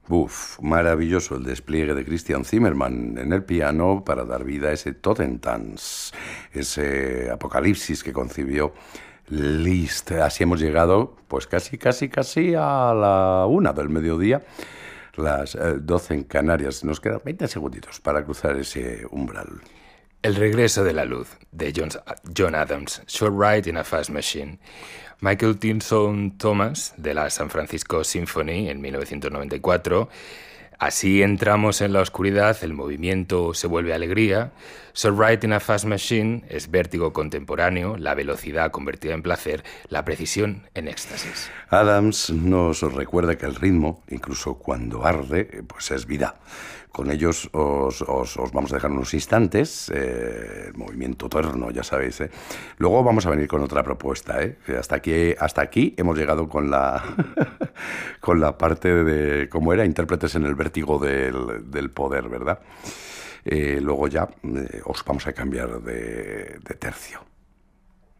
Uf, maravilloso el despliegue de Christian Zimmerman en el piano para dar vida a ese Totentanz, ese apocalipsis que concibió Liszt. Así hemos llegado, pues casi a la 1 del mediodía, las 12 en Canarias. Nos quedan 20 segunditos para cruzar ese umbral. El regreso de la luz, de John Adams, Short Ride in a Fast Machine. Michael Tilson Thomas, de la San Francisco Symphony, en 1994. Así entramos en la oscuridad, el movimiento se vuelve alegría. Short Ride in a Fast Machine es vértigo contemporáneo, la velocidad convertida en placer, la precisión en éxtasis. Adams nos recuerda que el ritmo, incluso cuando arde, pues es vida. Con ellos os vamos a dejar unos instantes, el movimiento eterno, ya sabéis. Luego vamos a venir con otra propuesta. Hasta aquí hemos llegado con la, con la parte de, ¿cómo era? Intérpretes en el vértigo del poder, ¿verdad? Luego ya os vamos a cambiar de tercio.